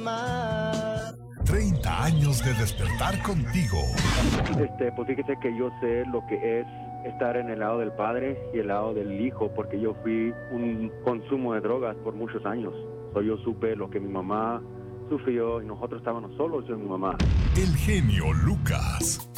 más. 30 años de despertar contigo. Pues fíjese que yo sé lo que es estar en el lado del padre y el lado del hijo, porque yo fui un consumo de drogas por muchos años. Yo supe lo que mi mamá sufrió y nosotros estábamos solos, yo y mi mamá. El genio Lucas.